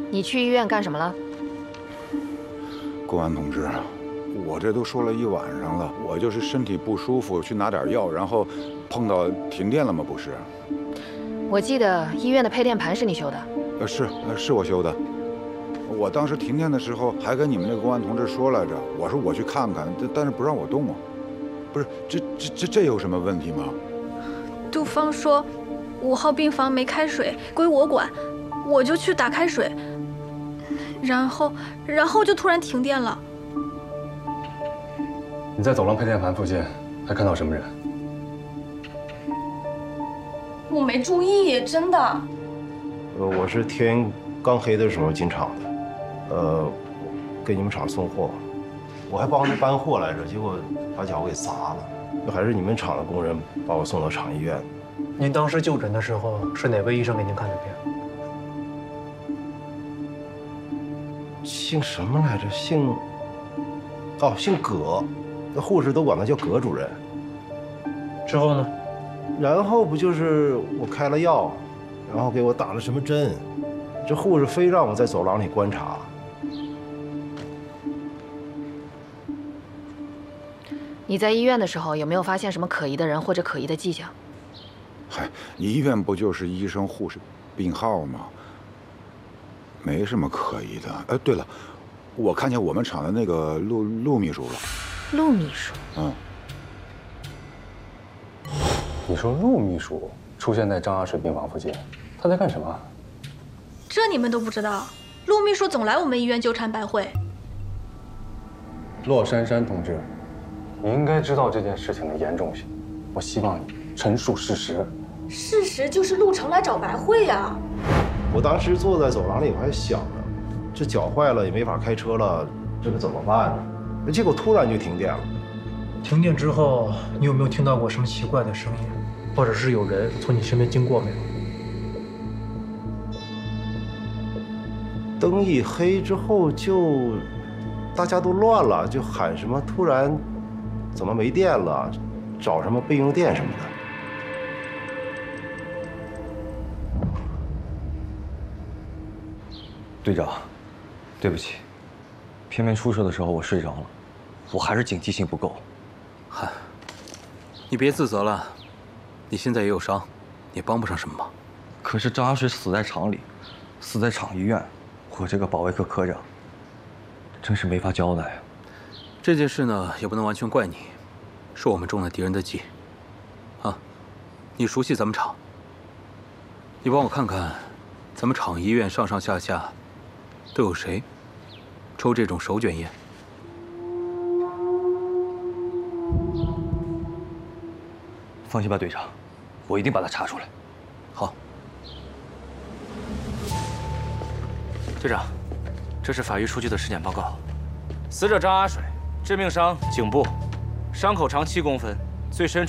你去医院干什么了？ 公安同志，我这都说了一晚上了，我就是身体不舒服，去拿点药，然后碰到停电了吗？不是。 我记得医院的配电盘是你修的。 是我修的。我当时停电的时候还跟你们那个公安同志说来着，我说我去看看，但是不让我动啊。不是，这有什么问题吗？ 杜芳说，5号病房没开水，归我管，我就去打开水，然后就突然停电了。 你在走廊配电盘附近还看到什么人？ 我没注意，真的。 我是天刚黑的时候进厂的，给你们厂送货，我还帮着搬货来着，结果把脚给砸了。还是你们厂的工人把我送到厂医院。 您当时就诊的时候是哪位医生给您看的病？ 姓什么来着？姓葛，那护士都管他叫葛主任。 之后呢？ 然后不就是我开了药，然后给我打了什么针，这护士非让我在走廊里观察。 你在医院的时候有没有发现什么可疑的人或者可疑的迹象？ 嗨，医院不就是医生、护士、病号吗？没什么可疑的。对了，我看见我们厂的那个陆秘书了。 陆秘书？ 嗯。 你说陆秘书出现在张阿水病房附近，他在干什么？ 这你们都不知道？陆秘书总来我们医院纠缠百会。 骆珊珊同志，你应该知道这件事情的严重性。我希望你陈述事实。 事实就是陆成来找白慧呀。 我当时坐在走廊里，我还想着，这脚坏了也没法开车了，这可怎么办呢？结果突然就停电了。 停电之后，你有没有听到过什么奇怪的声音，或者是有人从你身边经过没有？ 灯一黑之后就大家都乱了，就喊什么突然怎么没电了，找什么备用电什么的。 队长，对不起，偏偏出事的时候我睡着了，我还是警惕性不够。 嗨，你别自责了，你现在也有伤，也帮不上什么忙。 可是张阿水死在厂里，死在厂医院，我这个保卫科科长，真是没法交代啊。 这件事呢，也不能完全怪你，是我们中了敌人的计。啊，你熟悉咱们厂，你帮我看看，咱们厂医院上上下下都有谁抽这种手卷烟？ 放心吧，队长，我一定把他查出来。 好。队长，这是法医出具的尸检报告。死者张阿水，致命伤颈部，伤口长7公分，最深处